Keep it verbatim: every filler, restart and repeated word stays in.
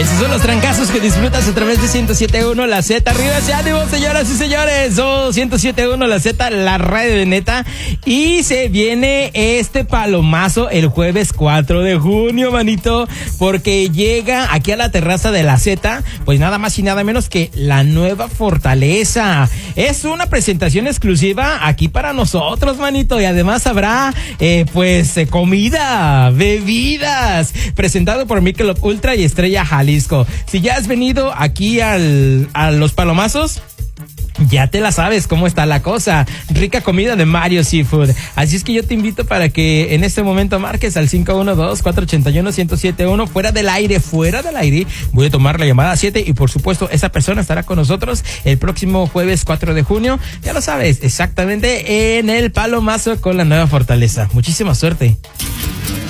Esos son los trancazos que disfrutas a través de ciento siete punto uno La Z. Arriba ese ánimo, señoras y señores. Oh, ciento siete punto uno La Z, la radio de neta. Y se viene este palomazo el jueves cuatro de junio, manito, porque llega aquí a la terraza de la Z, pues nada más y nada menos que la nueva Fortaleza. Es una presentación exclusiva aquí para nosotros, manito, y además habrá, eh, pues, eh, comida, bebidas, presentado por Michelob Ultra y Estrella Jalisco. Si ya has venido aquí al, a los palomazos, ya te la sabes cómo está la cosa. Rica comida de Mario Seafood. Así es que yo te invito para que en este momento marques al cinco uno dos, cuatro ocho uno, uno cero siete uno. Fuera del aire, fuera del aire. Voy a tomar la llamada siete y por supuesto esa persona estará con nosotros el próximo jueves cuatro de junio. Ya lo sabes, exactamente en el palomazo con la nueva Fortaleza. Muchísima suerte.